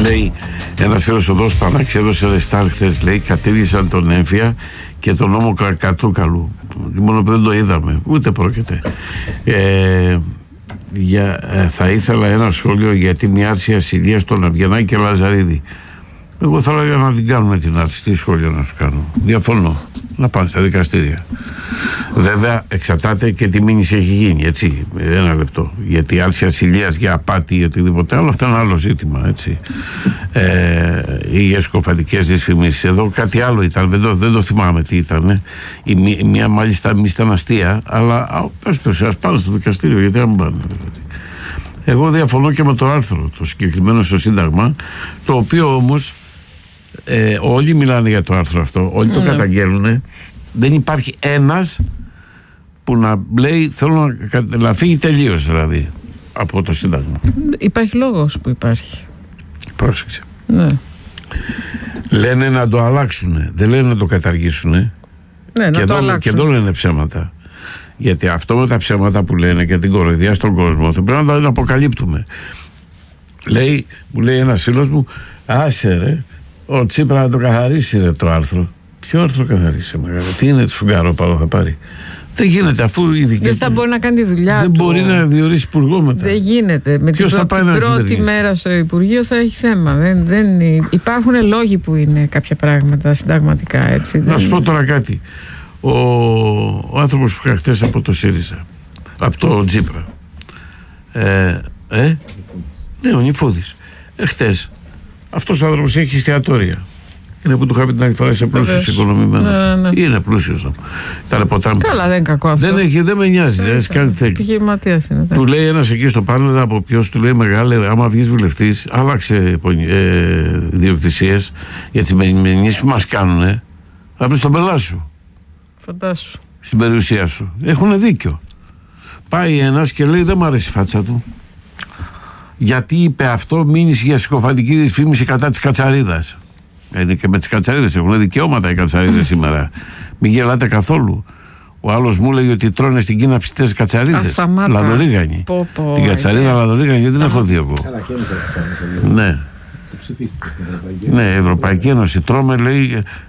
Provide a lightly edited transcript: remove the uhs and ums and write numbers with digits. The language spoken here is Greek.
Λέει ένας φίλος ο Δός Πανάκης έδωσε ρεστάρ χθες, λέει, κατήργησαν τον έμφυα και τον νόμο Κατρούκαλου. Μόνο που δεν το είδαμε, ούτε πρόκειται. Θα ήθελα ένα σχόλιο για τη μια άρση ασυλίας στον Αυγενάκη και Λαζαρίδη. Εγώ θα έλεγα να την κάνουμε την άρση. Τι σχόλιο να σου κάνω? Διαφωνώ. Να πάνε στα δικαστήρια. Βέβαια, εξαρτάται και τι μήνυση έχει γίνει, έτσι. Ένα λεπτό. Γιατί άρση ασυλίας για απάτη ή οτιδήποτε άλλο, αυτό είναι άλλο ζήτημα, έτσι. Ή για σκοφαντικές δυσφημίσεις. Εδώ κάτι άλλο ήταν, δεν το θυμάμαι τι ήταν. Η μία μάλιστα μη ήταν αστεία, αλλά ας πάνε στο δικαστήριο, γιατί δεν πάνε. Εγώ διαφωνώ και με το άρθρο, το συγκεκριμένο στο Σύνταγμα, το οποίο όμως όλοι μιλάνε για το άρθρο αυτό, όλοι το καταγγέλνουν. Δεν υπάρχει ένας που να λέει θέλω να φύγει τελείως, δηλαδή, από το Σύνταγμα. Υπάρχει λόγος που υπάρχει. Πρόσεξε. Ναι. Λένε να το αλλάξουν, δεν λένε να το καταργήσουν. Ναι, και εδώ λένε ψέματα. Γιατί αυτό με τα ψέματα που λένε και την κοροϊδία στον κόσμο θα πρέπει να τα αποκαλύπτουμε. Μου λέει ένας φίλος μου, άσε ρε, ο Τσίπρα να το καθαρίσει, ρε, το άρθρο. Ποιο άρθρο καθαρίσει, μεγάλο? Τι είναι, το φουγγαρόπαλο θα πάρει? Δεν γίνεται, αφού δεν θα μπορεί να κάνει τη δουλειά του. Δεν μπορεί να διορίσει υπουργό μετά. Δεν γίνεται. Με την πρώτη μέρα στο Υπουργείο θα έχει θέμα. Υπάρχουν λόγοι που είναι κάποια πράγματα συνταγματικά, έτσι. Να σου πω τώρα κάτι. Ο άνθρωπος που είχα χτες από το ΣΥΡΙΖΑ, από το Τσίπρα, ναι, ο Νηφούδης, χτες αυτός ο άνθρωπος έχει εστιατόρια. Είναι που του είχα πει την άλλη φορά, είσαι πλούσιος οικονομημένος. Ναι. Είναι πλούσιος. Καλά, δεν είναι κακό αυτό. Δεν με νοιάζει, δεν έχει κάνει θέλει. Επιχειρηματίας είναι. Του λέει ένας εκεί στο πάνελ από ποιος, του λέει μεγάλε, άμα βγεις βουλευτής, άλλαξε ιδιοκτησίες για τις μηνύσεις που μας κάνουνε, θα βρεις τον πελά σου. Φαντάσου. Στην περιουσία σου. Έχουν δίκιο. Πάει ένας και λέει δεν μου αρέσει η φάτσα του. Γιατί είπε αυτό μήνυση για συκοφαντική δυσφήμιση κατά της Κατσαρίδας. Είναι και με τις Κατσαρίδες. Έχουν δικαιώματα οι Κατσαρίδες σήμερα. Μην γελάτε καθόλου. Ο άλλος μου λέει ότι τρώνε στην Κίνα ψητές Κατσαρίδες. Λαδορίγανοι. Την Κατσαρίδα Λαδορίγανη δεν έχω δει εγώ. Ναι. Ναι, η Ευρωπαϊκή Ένωση. Τρώμε, λέει,